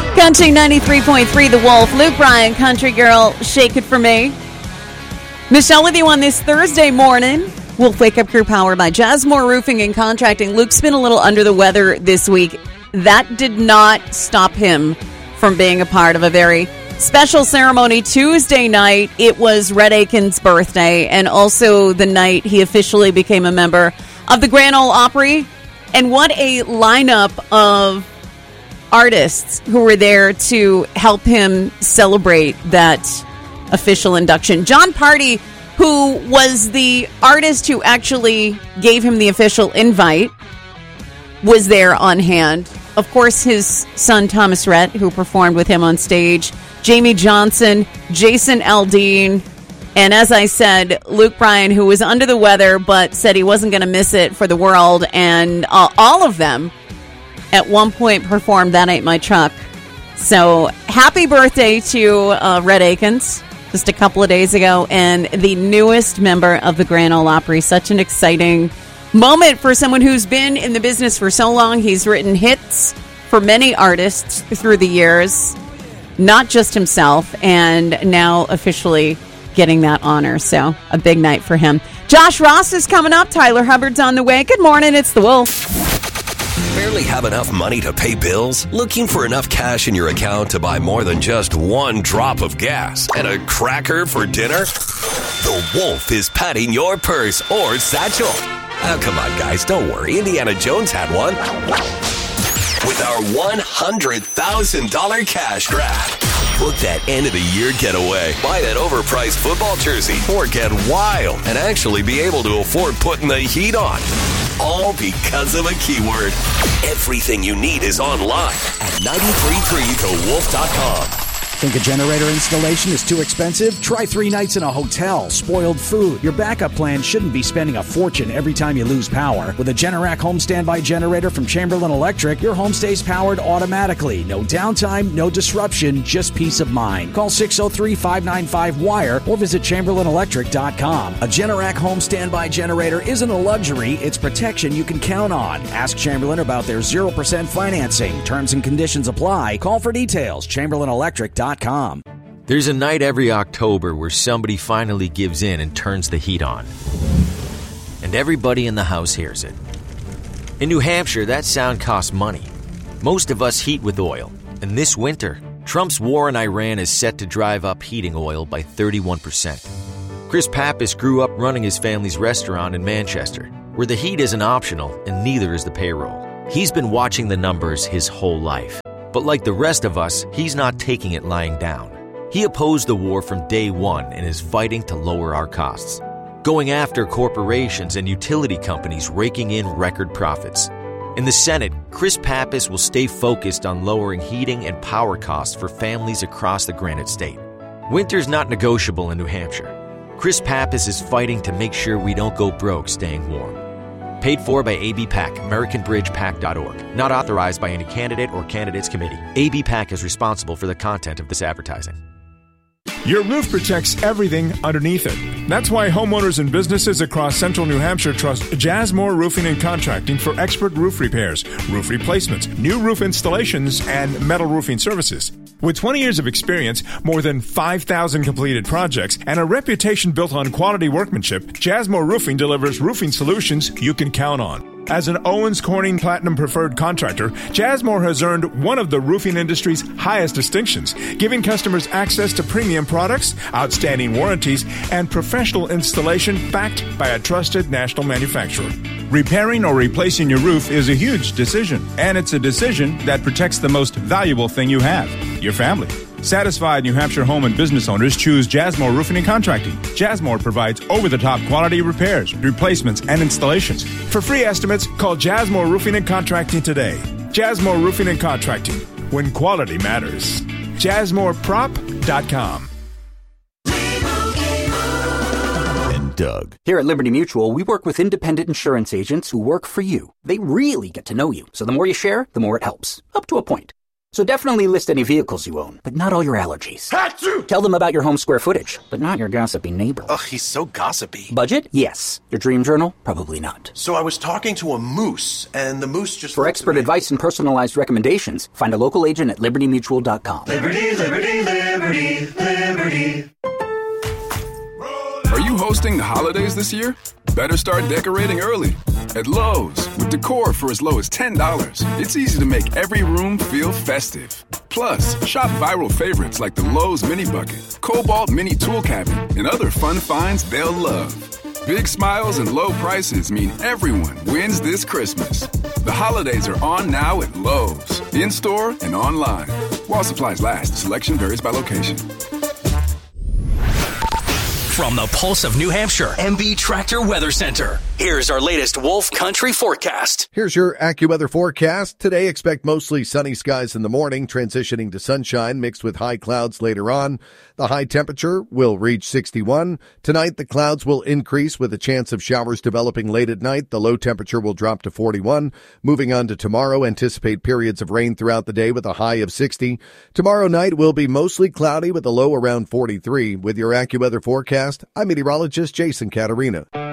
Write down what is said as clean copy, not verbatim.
Country 93.3 The Wolf. Luke Bryan, Country Girl, Shake It For Me. Michelle with you on this Thursday morning. Wolf Wake Up Crew powered by Jasmore Roofing and Contracting. Luke's been a little under the weather this week. That did not stop him from being a part of a very special ceremony Tuesday night. It was Rhett Akins' birthday and also the night he officially became a member of the Grand Ole Opry. And what a lineup of artists who were there to help him celebrate that official induction. John Party, who was the artist who actually gave him the official invite, was there on hand. Of course, his son Thomas Rhett, who performed with him on stage, Jamie Johnson, Jason Aldean, and as I said, Luke Bryan, who was under the weather but said he wasn't going to miss it for the world, and all of them at one point performed That Ain't My Truck. So happy birthday to Rhett Akins just a couple of days ago, and the newest member of the Grand Ole Opry. Such an exciting moment for someone who's been in the business for so long. He's written hits for many artists through the years, not just himself, and now officially getting that honor. So a big night for him. Josh Ross is coming up. Tyler Hubbard's on the way. Good morning. It's The Wolf. Barely have enough money to pay bills? Looking for enough cash in your account to buy more than just one drop of gas and a cracker for dinner? The Wolf is patting your purse or satchel. Oh, come on, guys. Don't worry. Indiana Jones had one. With our $100,000 cash grab. Book that end-of-the-year getaway. Buy that overpriced football jersey. Or get wild and actually be able to afford putting the heat on. All because of a keyword. Everything you need is online at 933thewolf.com. Think a generator installation is too expensive? Try 3 nights in a hotel, spoiled food. Your backup plan shouldn't be spending a fortune every time you lose power. With a Generac home standby generator from Chamberlain Electric, your home stays powered automatically. No downtime, no disruption, just peace of mind. Call 603-595-WIRE or visit ChamberlainElectric.com. A Generac home standby generator isn't a luxury, it's protection you can count on. Ask Chamberlain about their 0% financing. Terms and conditions apply. Call for details. ChamberlainElectric.com. There's a night every October where somebody finally gives in and turns the heat on. And everybody in the house hears it. In New Hampshire, that sound costs money. Most of us heat with oil. And this winter, Trump's war in Iran is set to drive up heating oil by 31%. Chris Pappas grew up running his family's restaurant in Manchester, where the heat isn't optional and neither is the payroll. He's been watching the numbers his whole life. But like the rest of us, he's not taking it lying down. He opposed the war from day one and is fighting to lower our costs, going after corporations and utility companies raking in record profits. In the Senate, Chris Pappas will stay focused on lowering heating and power costs for families across the Granite State. Winter's not negotiable in New Hampshire. Chris Pappas is fighting to make sure we don't go broke staying warm. Paid for by AB PAC, AmericanBridgePAC.org. Not authorized by any candidate or candidates committee. AB PAC is responsible for the content of this advertising. Your roof protects everything underneath it. That's why homeowners and businesses across central New Hampshire trust Jasmore Roofing and Contracting for expert roof repairs, roof replacements, new roof installations, and metal roofing services. With 20 years of experience, more than 5,000 completed projects, and a reputation built on quality workmanship, Jasmore Roofing delivers roofing solutions you can count on. As an Owens Corning Platinum Preferred Contractor, Jasmore has earned one of the roofing industry's highest distinctions, giving customers access to premium products, outstanding warranties, and professional installation backed by a trusted national manufacturer. Repairing or replacing your roof is a huge decision, and it's a decision that protects the most valuable thing you have, your family. Satisfied New Hampshire home and business owners choose Jasmore Roofing and Contracting. Jasmore provides over-the-top quality repairs, replacements, and installations. For free estimates, call Jasmore Roofing and Contracting today. Jasmore Roofing and Contracting, when quality matters. JasmoreProp.com. And Doug. Here at Liberty Mutual, we work with independent insurance agents who work for you. They really get to know you, so the more you share, the more it helps. Up to a point. So definitely list any vehicles you own, but not all your allergies. Achoo! Tell them about your home square footage, but not your gossipy neighbor. Ugh, he's so gossipy. Budget? Yes. Your dream journal? Probably not. So I was talking to a moose, and the moose just... For expert advice and personalized recommendations, find a local agent at libertymutual.com. Liberty, liberty, liberty, liberty. Are you hosting the holidays this year? Better start decorating early. At Lowe's, with decor for as low as $10, it's easy to make every room feel festive. Plus, shop viral favorites like the Lowe's Mini Bucket, Cobalt Mini Tool Cabinet, and other fun finds they'll love. Big smiles and low prices mean everyone wins this Christmas. The holidays are on now at Lowe's, in-store and online. While supplies last, selection varies by location. From the Pulse of New Hampshire, MB Tractor Weather Center. Here's our latest Wolf Country forecast. Here's your AccuWeather forecast. Today, expect mostly sunny skies in the morning, transitioning to sunshine mixed with high clouds later on. The high temperature will reach 61. Tonight, the clouds will increase with a chance of showers developing late at night. The low temperature will drop to 41. Moving on to tomorrow, anticipate periods of rain throughout the day with a high of 60. Tomorrow night will be mostly cloudy with a low around 43. With your AccuWeather forecast, I'm meteorologist Jason Caterina.